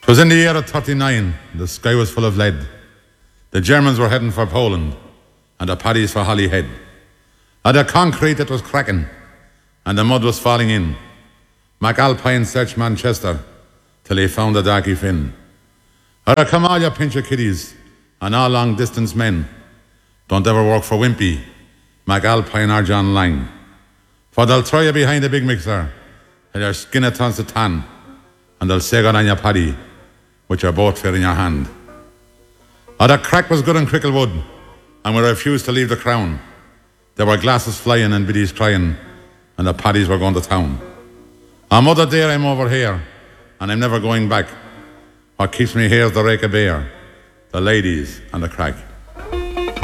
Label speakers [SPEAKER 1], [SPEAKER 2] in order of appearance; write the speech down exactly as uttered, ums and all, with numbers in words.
[SPEAKER 1] 'Twas in the year of thirty-nine, the sky was full of lead. The Germans were heading for Poland, and the paddies for Holyhead. And the concrete it was cracking, and the mud was falling in. McAlpine searched Manchester, till he found the Darky Finn. Or come all you pincher kiddies, and all long-distance men. Don't ever work for Wimpy, McAlpine or John Lang. For they'll throw you behind the big mixer, and your skin it turns to tan, and they'll say good on your paddy, with your boat fair in your hand. Oh, the crack was good in Cricklewood, and we refused to leave the crown. There were glasses flying and biddies crying, and the paddies were going to town. On Mother Dear I'm over here, and I'm never going back. What keeps me here is the rake of beer, the ladies and the crack.